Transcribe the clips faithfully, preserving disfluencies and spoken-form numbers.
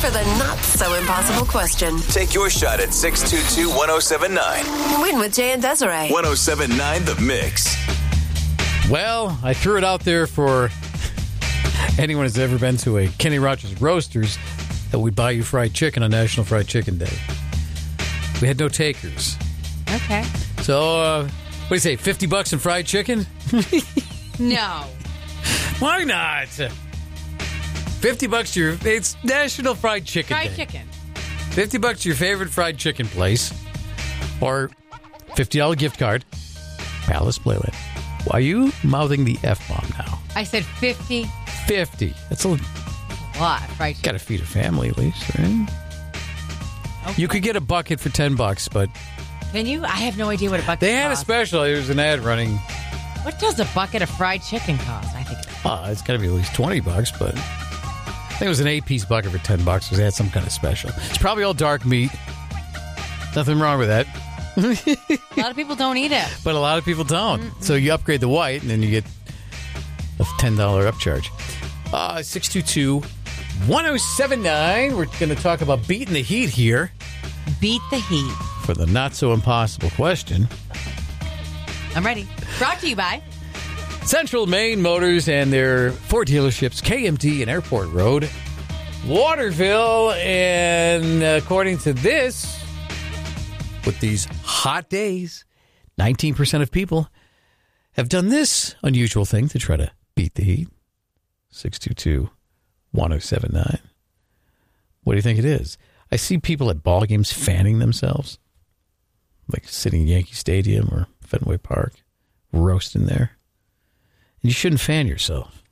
for the not-so-impossible question. Take your shot at six two two, one oh seven nine. Win with Jay and Desiree. one oh seven point nine The Mix. Well, I threw it out there for anyone who's ever been to a Kenny Rogers Roasters that we'd buy you fried chicken on National Fried Chicken Day. We had no takers. Okay. So, uh, what do you say, fifty bucks in fried chicken? No. Why not? fifty bucks to your, it's National Fried Chicken Fried Day. chicken. fifty bucks to your favorite fried chicken place. Or fifty dollars gift card. Palace Playland. Why are you mouthing the F-bomb now? I said fifty. fifty. That's a What? Fried chicken. got to feed a family at least, right? Okay. You could get a bucket for ten bucks, but Can you? I have no idea what a bucket they had a costs. special. There's an ad running. What does a bucket of fried chicken cost? I think Uh, it's got to be at least twenty bucks, but I think it was an eight-piece bucket for ten bucks because they had some kind of special. It's probably all dark meat. Nothing wrong with that. a lot of people don't eat it. But a lot of people don't. Mm-mm. So you upgrade the white, and then you get a ten dollars upcharge. Uh, six two two, one oh seven nine. We're going to talk about beating the heat here. Beat the heat. For the not-so-impossible question. I'm ready. Brought to you by Central Maine Motors and their four dealerships, K M D and Airport Road, Waterville, and according to this, with these hot days, nineteen percent of people have done this unusual thing to try to beat the heat. six two two, one oh seven nine. What do you think it is? I see people at ball games fanning themselves, like sitting in Yankee Stadium or Fenway Park, roasting there. And you shouldn't fan yourself.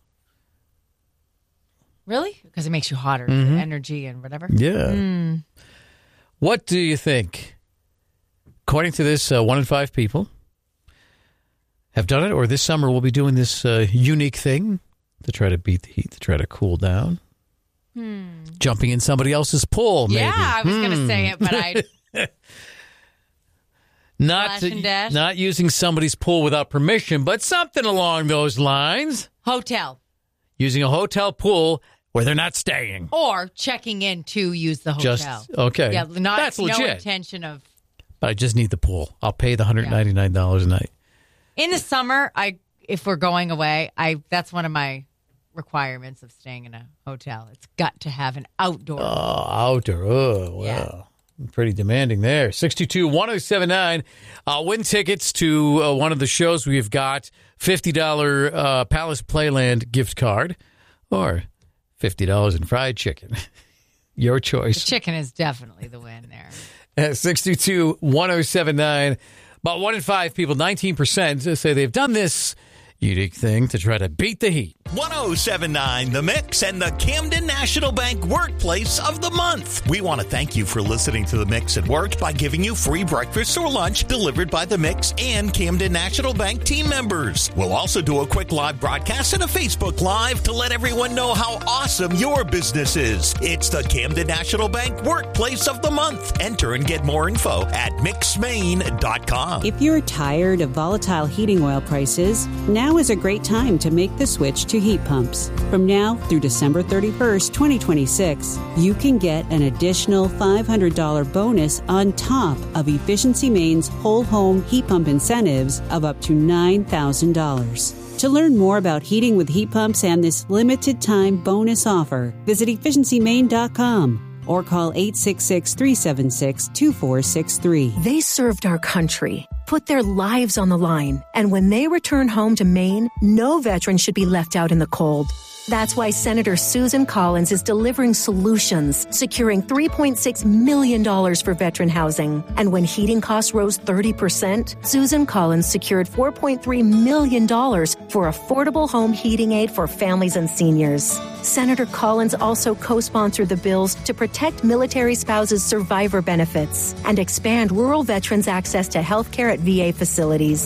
Really? Because it makes you hotter. Mm-hmm. Energy and whatever. Yeah. Mm. What do you think? According to this, uh, one in five people have done it, or this summer we'll be doing this uh, unique thing to try to beat the heat, to try to cool down. Hmm. Jumping in somebody else's pool, maybe. Yeah, I was hmm. going to say it, but I... Not, Splash and dash? not using somebody's pool without permission, but something along those lines. Hotel. Using a hotel pool where they're not staying. Or checking in to use the hotel. Just, okay. Yeah, not, That's legit. No intention of... But I just need the pool. I'll pay the one hundred ninety-nine dollars a night. In the summer, I if we're going away, I that's one of my requirements of staying in a hotel. It's got to have an outdoor. Oh, outdoor. Oh, wow. Yeah. Pretty demanding there. six two two, one oh seven nine. Uh, win tickets to uh, one of the shows we've got. fifty dollars uh, Palace Playland gift card or fifty dollars in fried chicken. Your choice. The chicken is definitely the win there. At six two two, one oh seven nine. About one in five people, nineteen percent, say they've done this unique thing to try to beat the heat. one oh seven nine The Mix and the Camden National Bank Workplace of the Month. We want to thank you for listening to The Mix at work by giving you free breakfast or lunch delivered by The Mix and Camden National Bank team members. We'll also do a quick live broadcast and a Facebook Live to let everyone know how awesome your business is. It's the Camden National Bank Workplace of the Month. Enter and get more info at mix maine dot com. If you're tired of volatile heating oil prices, now is a great time to make the switch to heat pumps. From now through December thirty-first, twenty twenty-six, you can get an additional five hundred dollars bonus on top of Efficiency Maine's whole home heat pump incentives of up to nine thousand dollars. To learn more about heating with heat pumps and this limited time bonus offer, visit efficiency maine dot com. Or call eight six six, three seven six, two four six three. They served our country, put their lives on the line, and when they return home to Maine, no veteran should be left out in the cold. That's why Senator Susan Collins is delivering solutions, securing three point six million dollars for veteran housing. And when heating costs rose thirty percent, Susan Collins secured four point three million dollars for affordable home heating aid for families and seniors. Senator Collins also co-sponsored the bills to protect military spouses' survivor benefits and expand rural veterans' access to health care at V A facilities.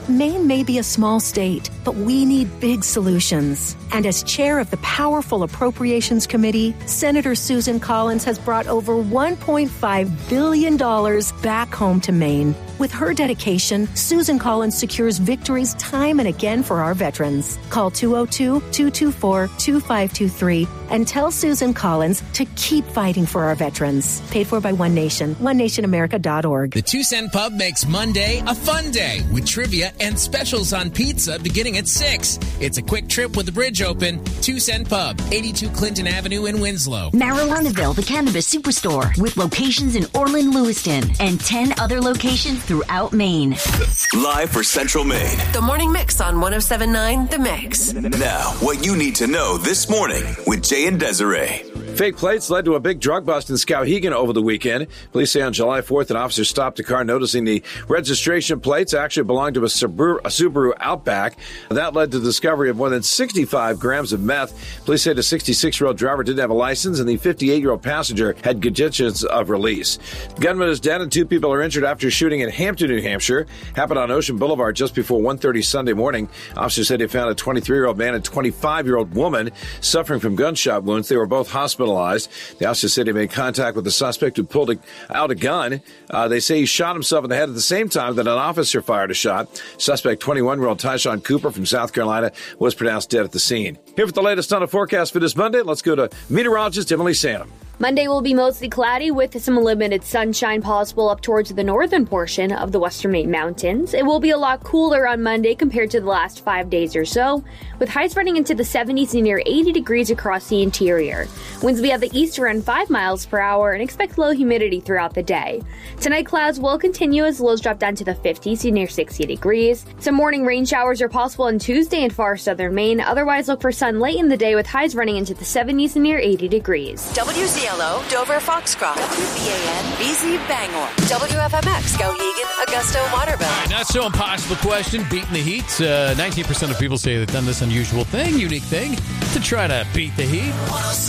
Maine may be a small state, but we need big solutions. And as chair of the powerful Appropriations Committee, Senator Susan Collins has brought over one point five billion dollars back home to Maine. With her dedication, Susan Collins secures victories time and again for our veterans. Call two oh two, two two four, two five two three and tell Susan Collins to keep fighting for our veterans. Paid for by One Nation, one nation america dot org. The Two Cent Pub makes Monday a fun day with trivia and specials on pizza beginning at six. It's a quick trip with the bridge open. Two Cent Pub, eighty-two Clinton Avenue in Winslow. Marilynaville, the Cannabis Superstore, with locations in Orland, Lewiston, and ten other locations throughout Maine. Live for Central Maine. The Morning Mix on one oh seven point nine The Mix. Now, what you need to know this morning with Jay and Desiree. Fake plates led to a big drug bust in Skowhegan over the weekend. Police say on July fourth, an officer stopped a car noticing the registration plates actually belonged to a Subaru, a Subaru Outback. That led to the discovery of more than sixty-five grams of meth. Police say the sixty-six-year-old driver didn't have a license, and the fifty-eight-year-old passenger had conditions of release. The gunman is dead, and two people are injured after shooting in Hampton, New Hampshire. Happened on Ocean Boulevard just before one thirty Sunday morning. Officers said they found a twenty-three-year-old man and twenty-five-year-old woman suffering from gunshot wounds. They were both hospitalized. The officer said he made contact with the suspect who pulled a, out a gun. Uh, they say he shot himself in the head at the same time that an officer fired a shot. Suspect, twenty-one-year-old Tyshawn Cooper from South Carolina, was pronounced dead at the scene. Here for the latest on the forecast for this Monday, let's go to meteorologist Emily Sanum. Monday will be mostly cloudy with some limited sunshine possible up towards the northern portion of the western Maine mountains. It will be a lot cooler on Monday compared to the last five days or so, with highs running into the seventies and near eighty degrees across the interior. Winds will be at the east around five miles per hour and expect low humidity throughout the day. Tonight clouds will continue as lows drop down to the fifties and near sixty degrees. Some morning rain showers are possible on Tuesday in far southern Maine. Otherwise, look for sun late in the day with highs running into the seventies and near eighty degrees. W Z L O, Dover, Foxcroft. W B A N, B Z, Bangor. W F M X, Skowhegan, Augusta, Waterville. Not so impossible question, beating the heat. Uh, nineteen percent of people say they've done this unusual thing, unique thing, to try to beat the heat.